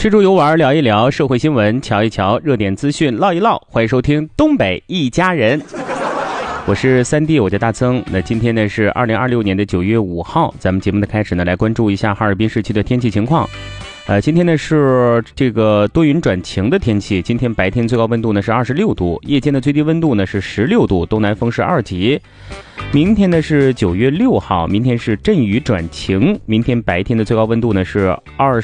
吃住游玩聊一聊，社会新闻瞧一瞧，热点资讯唠一唠。欢迎收听东北一家人，我是3D，我叫大曾。那今天呢是2026年的9月5号，咱们节目的开始呢，来关注一下哈尔滨市区的天气情况。今天呢是这个多云转晴的天气，今天白天最高温度呢是26度，夜间的最低温度呢是16度，东南风是2级。明天呢是9月6号，明天是阵雨转晴，明天白天的最高温度呢是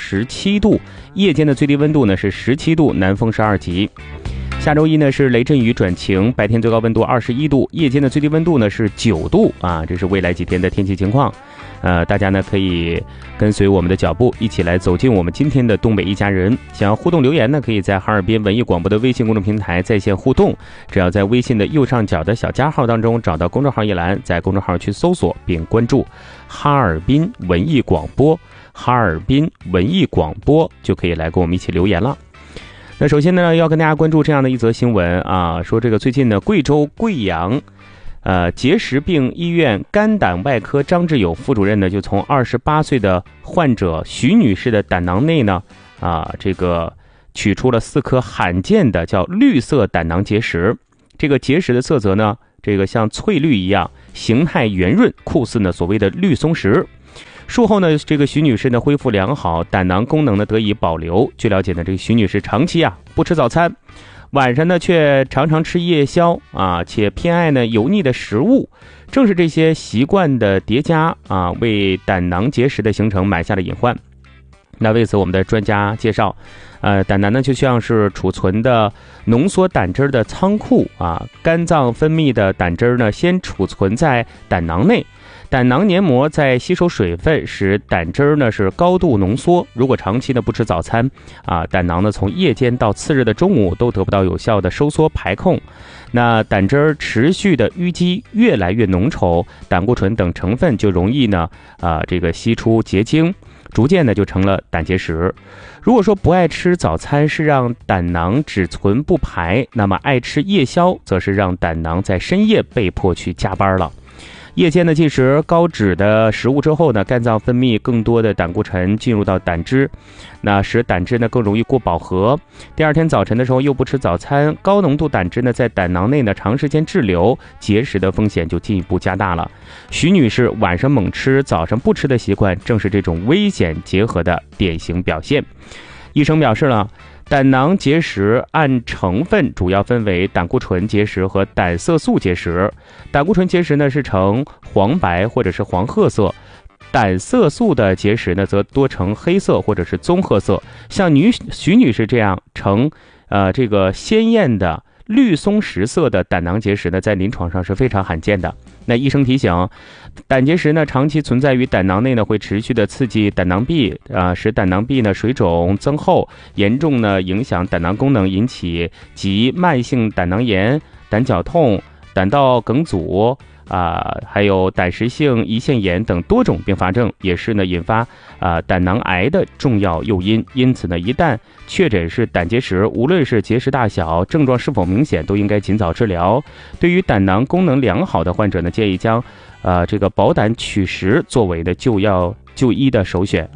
27度，夜间的最低温度呢是17度，南风是2级。下周一呢是雷阵雨转晴，白天最高温度21度，夜间的最低温度呢是9度啊，这是未来几天的天气情况。大家呢可以跟随我们的脚步，一起来走进我们今天的东北一家人。想要互动留言呢，可以在哈尔滨文艺广播的微信公众平台在线互动，只要在微信的右上角的小加号当中找到公众号一栏，在公众号去搜索并关注哈尔滨文艺广播，哈尔滨文艺广播就可以来跟我们一起留言了。那首先呢，要跟大家关注这样的一则新闻啊，说这个最近呢，贵州贵阳结石病医院肝胆外科张志友副主任呢，就从28岁的患者徐女士的胆囊内呢，这个取出了4颗罕见的叫绿色胆囊结石。这个结石的色泽呢，这个像翠绿一样，形态圆润，酷似呢所谓的绿松石。术后呢，这个徐女士呢恢复良好，胆囊功能呢得以保留。据了解呢，这个徐女士长期不吃早餐，晚上呢却常常吃夜宵且偏爱呢油腻的食物。正是这些习惯的叠加为胆囊结石的形成埋下了隐患。那为此我们的专家介绍，胆囊呢就像是储存的浓缩胆汁的仓库肝脏分泌的胆汁呢先储存在胆囊内，胆囊黏膜在吸收水分，使胆汁呢是高度浓缩。如果长期呢不吃早餐胆囊呢从夜间到次日的中午都得不到有效的收缩排空，那胆汁持续的淤积，越来越浓稠，胆固醇等成分就容易呢这个析出结晶，逐渐呢就成了胆结石。如果说不爱吃早餐是让胆囊只存不排，那么爱吃夜宵则是让胆囊在深夜被迫去加班了。夜间的进食高脂的食物之后呢，肝脏分泌更多的胆固醇进入到胆汁，那使胆汁呢更容易过饱和。第二天早晨的时候又不吃早餐，高浓度胆汁呢在胆囊内呢长时间滞留，结石的风险就进一步加大了。徐女士晚上猛吃，早上不吃的习惯，正是这种危险结合的典型表现。医生表示了，胆囊结石按成分主要分为胆固醇结石和胆色素结石。胆固醇结石呢是呈黄白或者是黄褐色，胆色素的结石呢则多呈黑色或者是棕褐色。像徐女士这样呈这个鲜艳的绿松石色的胆囊结石呢，在临床上是非常罕见的。那医生提醒，胆结石呢长期存在于胆囊内呢，会持续的刺激胆囊壁使胆囊壁呢水肿增厚，严重呢影响胆囊功能，引起及慢性胆囊炎、胆绞痛、胆道梗阻还有胆石性胰腺炎等多种并发症，也是呢引发胆囊癌的重要诱因。因此呢，一旦确诊是胆结石，无论是结石大小、症状是否明显，都应该尽早治疗。对于胆囊功能良好的患者呢，建议将这个保胆取石作为的就医的首选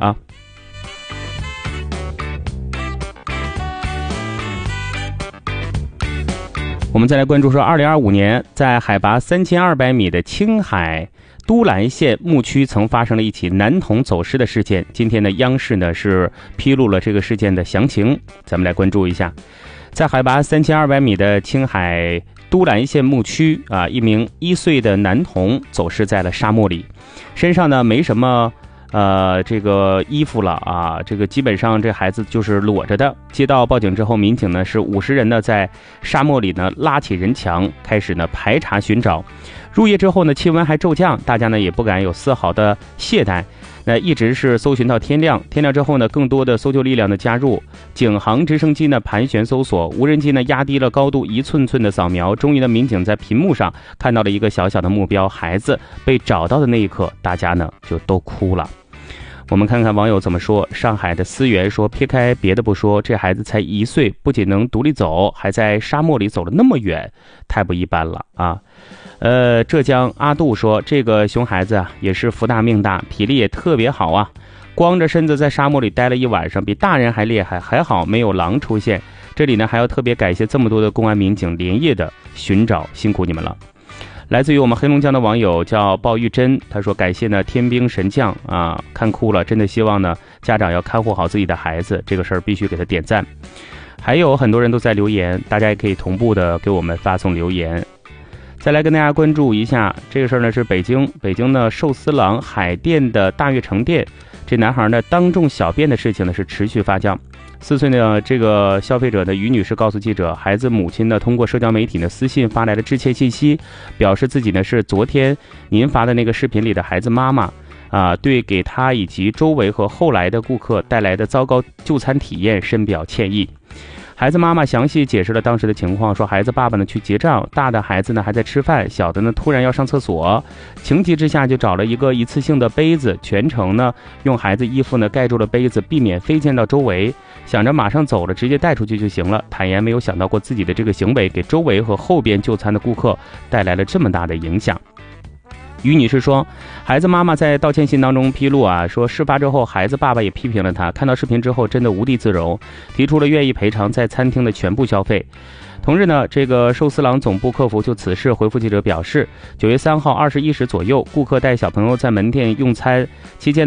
我们再来关注说，2025年在海拔3200米的青海都兰县牧区曾发生了一起男童走失的事件。今天呢，央视呢是披露了这个事件的详情，咱们来关注一下。在海拔3200米的青海都兰县牧区一名1岁的男童走失在了沙漠里，身上呢没什么这个衣服了这个基本上这孩子就是裸着的。接到报警之后，民警呢是50人呢在沙漠里呢拉起人墙，开始呢排查寻找。入夜之后呢，气温还骤降，大家呢也不敢有丝毫的懈怠，那一直是搜寻到天亮。天亮之后呢，更多的搜救力量的加入，警航直升机呢盘旋搜索，无人机呢压低了高度，一寸寸的扫描。终于呢，民警在屏幕上看到了一个小小的目标，孩子被找到的那一刻，大家呢就都哭了。我们看看网友怎么说。上海的思源说，撇开别的不说，这孩子才1岁，不仅能独立走，还在沙漠里走了那么远，太不一般了浙江阿杜说，这个熊孩子也是福大命大，体力也特别好光着身子在沙漠里待了一晚上，比大人还厉害，还好没有狼出现。这里呢还要特别感谢这么多的公安民警连夜的寻找，辛苦你们了。来自于我们黑龙江的网友叫鲍玉珍，他说感谢呢天兵神将啊，看哭了，真的希望呢家长要看护好自己的孩子，这个事儿必须给他点赞。还有很多人都在留言，大家也可以同步的给我们发送留言。再来跟大家关注一下这个事儿呢，是北京呢寿司郎海淀的大悦城店，这男孩呢当众小便的事情呢是持续发酵。4岁的这个消费者的于女士告诉记者，孩子母亲呢通过社交媒体呢私信发来了致歉信息，表示自己呢是昨天您发的那个视频里的孩子妈妈啊，对给她以及周围和后来的顾客带来的糟糕就餐体验深表歉意。孩子妈妈详细解释了当时的情况，说孩子爸爸呢去结账，大的孩子呢还在吃饭，小的呢突然要上厕所，情急之下就找了一个一次性的杯子，全程呢用孩子衣服呢盖住了杯子，避免飞溅到周围，想着马上走了直接带出去就行了，坦言没有想到过自己的这个行为给周围和后边就餐的顾客带来了这么大的影响。于女士说，孩子妈妈在道歉信当中披露啊，说事发之后孩子爸爸也批评了她，看到视频之后真的无地自容，提出了愿意赔偿在餐厅的全部消费。同日呢，这个寿司郎总部客服就此事回复记者表示，9月3号21时左右，顾客带小朋友在门店用餐期间